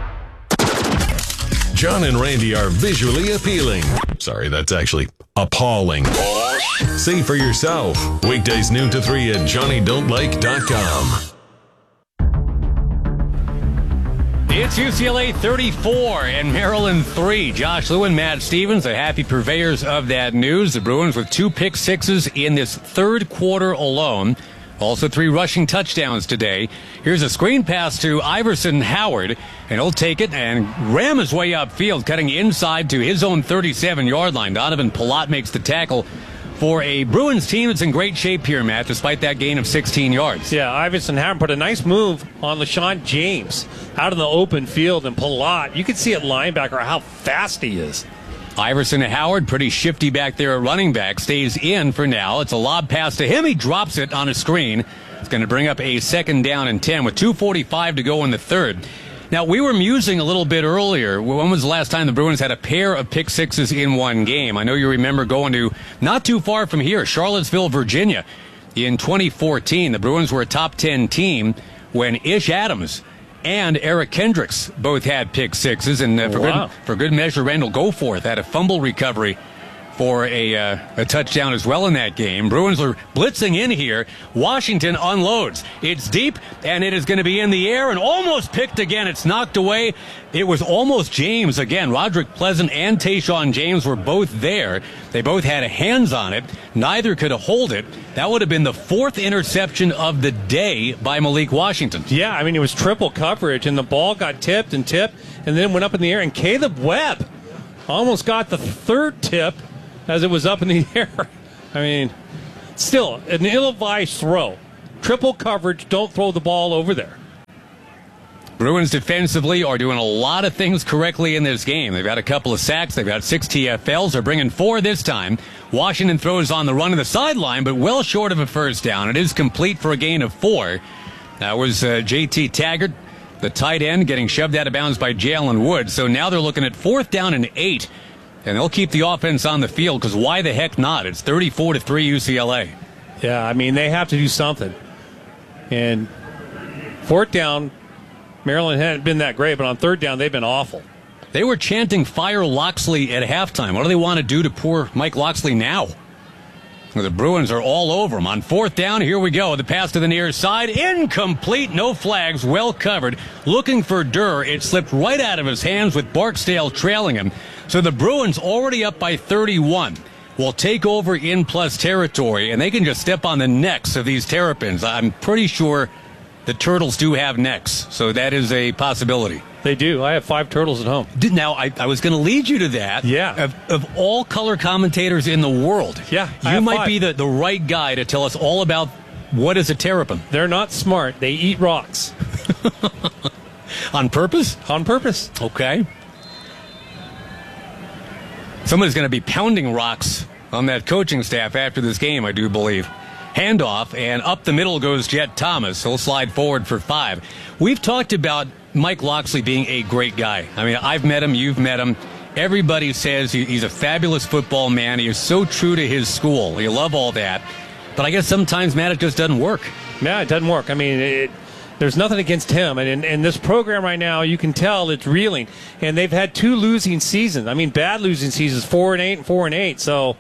Speaker 13: John and Randy are visually appealing. Sorry, that's actually appalling. See for yourself. Weekdays noon to three at johnny don't like dot com.
Speaker 3: It's U C L A thirty-four and Maryland three. Josh Lewin, Matt Stevens, the happy purveyors of that news. The Bruins with two pick sixes in this third quarter alone. Also three rushing touchdowns today. Here's a screen pass to Iverson Howard, and he'll take it and ram his way upfield, cutting inside to his own thirty-seven-yard line. Donovan Palat makes the tackle for a Bruins team that's in great shape here, Matt, despite that gain of sixteen yards.
Speaker 14: Yeah, Iverson Howard put a nice move on LaShawn James out of the open field, and Palat, you can see at linebacker how fast he is.
Speaker 3: Iverson Howard, pretty shifty back there at running back, stays in for now. It's a lob pass to him. He drops it on a screen. It's going to bring up a second down and ten with two forty-five to go in the third. Now, we were musing a little bit earlier. When was the last time the Bruins had a pair of pick sixes in one game? I know you remember going to not too far from here, Charlottesville, Virginia. In twenty fourteen, the Bruins were a top ten team when Ish Adams and Eric Kendricks both had pick sixes. And uh, for,
Speaker 14: wow.
Speaker 3: good, for good measure, Randall Goforth had a fumble recovery for a, uh, a touchdown as well in that game. Bruins are blitzing in here. Washington unloads. It's deep, and it is going to be in the air and almost picked again. It's knocked away. It was almost James again. Roderick Pleasant and Tayshaun James were both there. They both had hands on it. Neither could hold it. That would have been the fourth interception of the day by Malik Washington.
Speaker 14: Yeah, I mean, it was triple coverage, and the ball got tipped and tipped and then went up in the air. And Caleb Webb almost got the third tip as it was up in the air. I mean, still, an ill-advised throw. Triple coverage, don't throw the ball over there.
Speaker 3: Bruins defensively are doing a lot of things correctly in this game. They've got a couple of sacks. They've got six T F Ls. They're bringing four this time. Washington throws on the run of the sideline, but well short of a first down. It is complete for a gain of four. That was uh, J T Taggart, the tight end, getting shoved out of bounds by Jalen Wood. So now they're looking at fourth down and eight. And they'll keep the offense on the field because why the heck not? It's thirty-four to three U C L A.
Speaker 14: Yeah, I mean, they have to do something. And fourth down, Maryland hadn't been that great, but on third down, they've been awful.
Speaker 3: They were chanting fire Loxley at halftime. What do they want to do to poor Mike Loxley now? The Bruins are all over him. On fourth down, here we go. The pass to the near side. Incomplete. No flags. Well covered. Looking for Durr. It slipped right out of his hands with Barksdale trailing him. So the Bruins already up by thirty-one. Will take over in plus territory, and they can just step on the necks of these Terrapins. I'm pretty sure the Turtles do have necks, so that is a possibility.
Speaker 14: They do. I have five turtles at home.
Speaker 3: Now, I, I was going to lead you to that.
Speaker 14: Yeah.
Speaker 3: Of, of all color commentators in the world,
Speaker 14: yeah,
Speaker 3: you might
Speaker 14: five.
Speaker 3: be the, the right guy to tell us all about what is a terrapin.
Speaker 14: They're not smart. They eat rocks.
Speaker 3: On purpose?
Speaker 14: On purpose.
Speaker 3: Okay. Somebody's going to be pounding rocks on that coaching staff after this game, I do believe. Handoff, and up the middle goes Jet Thomas. He'll slide forward for five. We've talked about Mike Loxley being a great guy. I mean, I've met him, you've met him. Everybody says he, he's a fabulous football man. He is so true to his school. You love all that. But I guess sometimes, Matt, it just doesn't work.
Speaker 14: Yeah, it doesn't work. I mean, it, there's nothing against him. And in, in this program right now, you can tell it's reeling. And they've had two losing seasons. I mean, bad losing seasons, four and eight and four and eight. So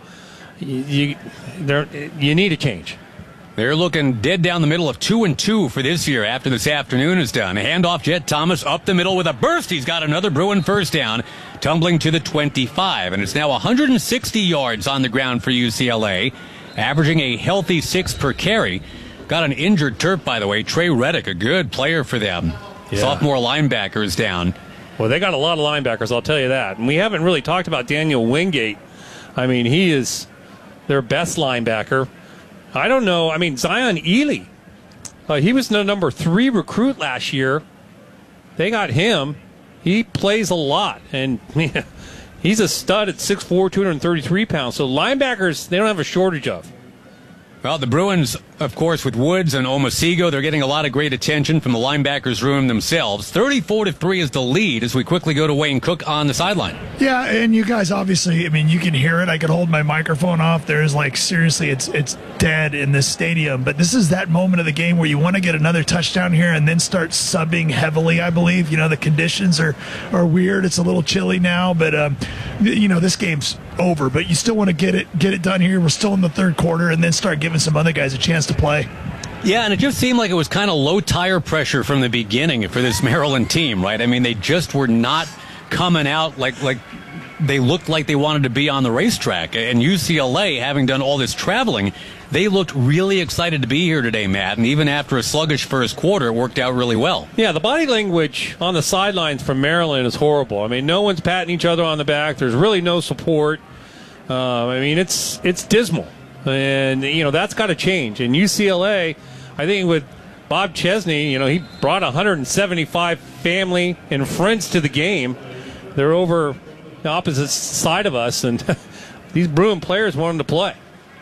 Speaker 14: you, you, you need a change.
Speaker 3: They're looking dead down the middle of two and two for this year after this afternoon is done. Handoff, Jet Thomas up the middle with a burst. He's got another Bruin first down, tumbling to the twenty-five. And it's now one hundred sixty yards on the ground for U C L A, averaging a healthy six per carry. Got an injured Terp, by the way. Trey Reddick, a good player for them. Yeah. Sophomore linebacker is down.
Speaker 14: Well, they got a lot of linebackers, I'll tell you that. And we haven't really talked about Daniel Wingate. I mean, he is their best linebacker. I don't know. I mean, Zion Ely, uh, he was the number three recruit last year. They got him. He plays a lot, and he's a stud at six foot four, two hundred thirty-three pounds. So linebackers, they don't have a shortage of.
Speaker 3: Well, the Bruins, of course, with Woods and Omosigo, they're getting a lot of great attention from the linebackers' room themselves. thirty-four to three is the lead as we quickly go to Wayne Cook on the sideline.
Speaker 4: Yeah, and you guys obviously, I mean, you can hear it. I could hold my microphone off. There's like, seriously, it's it's dead in this stadium. But this is that moment of the game where you want to get another touchdown here and then start subbing heavily, I believe. You know, the conditions are, are weird. It's a little chilly now, but, um, you know, this game's over. But you still want to get it get it done here. We're still in the third quarter and then start giving some other guys a chance to play.
Speaker 3: Yeah, and it just seemed like it was kind of low tire pressure from the beginning for this Maryland team, right? I mean, they just were not coming out like like they looked like they wanted to be on the racetrack. And U C L A, having done all this traveling, they looked really excited to be here today, Matt. And even after a sluggish first quarter, it worked out really well.
Speaker 14: Yeah, the body language on the sidelines from Maryland is horrible. I mean, no one's patting each other on the back. There's really no support. Uh, I mean, it's it's dismal. And, you know, that's got to change. And U C L A, I think with Bob Chesney, you know, he brought one hundred seventy-five family and friends to the game. They're over the opposite side of us, and these Bruin players want them to play.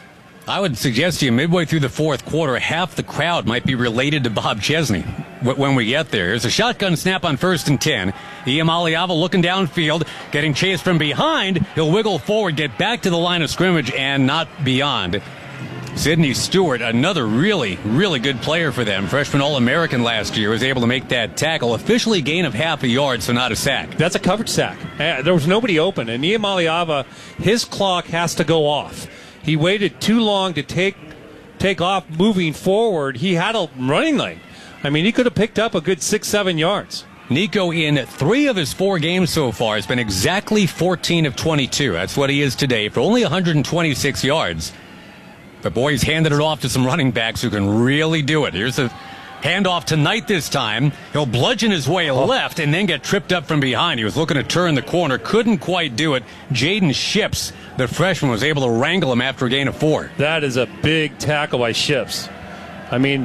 Speaker 3: I would suggest to you, midway through the fourth quarter, half the crowd might be related to Bob Chesney when we get there. There's a shotgun snap on first and ten. Iamaliava looking downfield, getting chased from behind. He'll wiggle forward, get back to the line of scrimmage, and not beyond. Sidney Stewart, another really, really good player for them. Freshman All-American last year, was able to make that tackle. Officially gain of half a yard, so not a sack.
Speaker 14: That's a coverage sack. Uh, there was nobody open. And Iamaleava, his clock has to go off. He waited too long to take take off moving forward. He had a running lane. I mean, he could have picked up a good six, seven yards.
Speaker 3: Nico, in three of his four games so far, has been exactly fourteen of twenty-two. That's what he is today for only one hundred twenty-six yards. But boy, he's handed it off to some running backs who can really do it. Here's a handoff tonight this time. He'll bludgeon his way oh. left and then get tripped up from behind. He was looking to turn the corner, couldn't quite do it. Jaden Ships, the freshman, was able to wrangle him after a gain of four.
Speaker 14: That is a big tackle by Ships. I mean,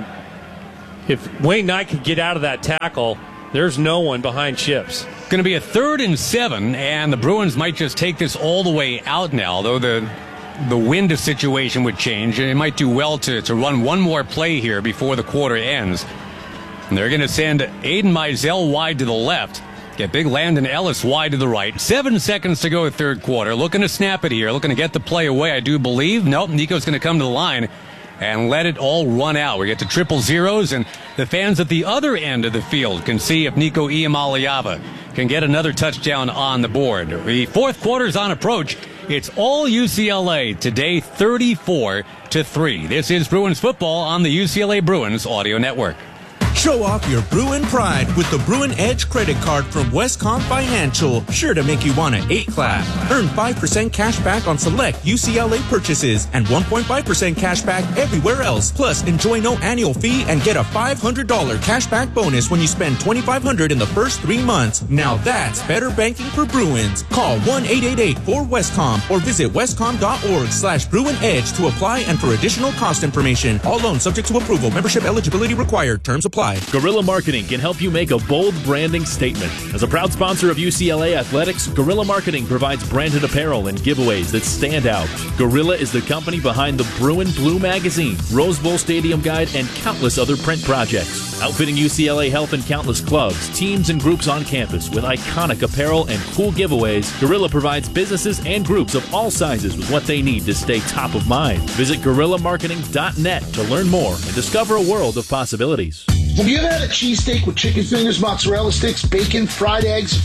Speaker 14: if Wayne Knight could get out of that tackle, there's no one behind Ships.
Speaker 3: Going to be a third and seven, and the Bruins might just take this all the way out now, though the the wind situation would change. It might do well to, to run one more play here before the quarter ends. And they're going to send Aiden Mizell wide to the left, get big Landon Ellis wide to the right. Seven seconds to go third quarter. Looking to snap it here, looking to get the play away, I do believe. Nope, Nico's going to come to the line and let it all run out. We get to triple zeros, and the fans at the other end of the field can see if Nico Iamaleava can get another touchdown on the board. The fourth quarter's on approach. It's all U C L A today, thirty-four to three. This is Bruins football on the U C L A Bruins Audio Network.
Speaker 7: Show off your Bruin pride with the Bruin Edge credit card from Westcom Financial. Sure to make you want to eight clap. Earn five percent cash back on select U C L A purchases and one point five percent cash back everywhere else. Plus, enjoy no annual fee and get a five hundred dollars cash back bonus when you spend twenty-five hundred dollars in the first three months. Now that's better banking for Bruins. Call one eight eight eight four Westcom or visit westcom.org slash Bruin Edge to apply and for additional cost information. All loans subject to approval. Membership eligibility required. Terms apply.
Speaker 8: Guerrilla Marketing can help you make a bold branding statement. As a proud sponsor of U C L A Athletics, Guerrilla Marketing provides branded apparel and giveaways that stand out. Guerrilla is the company behind the Bruin Blue Magazine, Rose Bowl Stadium Guide, and countless other print projects. Outfitting U C L A Health and countless clubs, teams, and groups on campus with iconic apparel and cool giveaways, Guerrilla provides businesses and groups of all sizes with what they need to stay top of mind. Visit guerrilla marketing dot net to learn more and discover a world of possibilities.
Speaker 9: Have you ever had a cheesesteak with chicken fingers, mozzarella sticks, bacon, fried eggs,